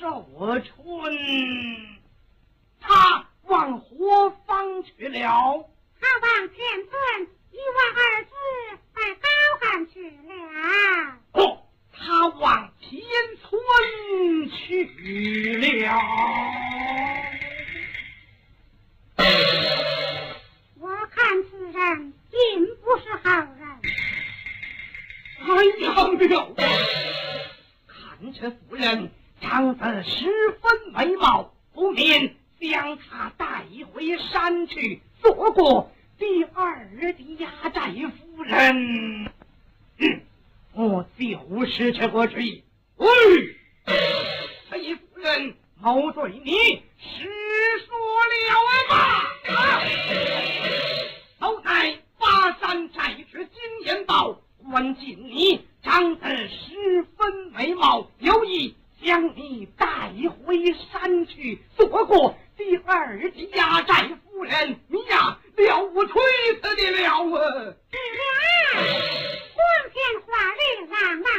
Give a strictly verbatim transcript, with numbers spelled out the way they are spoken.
寿春，他往何方去了？ 他往天尊一望儿子在高岗去了。 哦，他往天村去了。 我看此人并不是好人。 哎呀了！看这妇人长得十分美貌，不免将她带回山去做过第二的压寨夫人。嗯，我就是这个主意。喂，崔夫人，某对你实说了吧？啊！都在巴山寨去金银豹，关进你长得十分美貌，有意将你带回山去做过第二的压寨夫人。你呀，了无锤子的了啊！ 是了，光天化日朗朗